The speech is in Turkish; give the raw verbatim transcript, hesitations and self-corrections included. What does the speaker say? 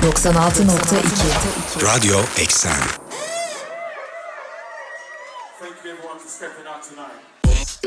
doksan altı nokta iki Radyo Eksen. Thank you everyone for stepping out tonight.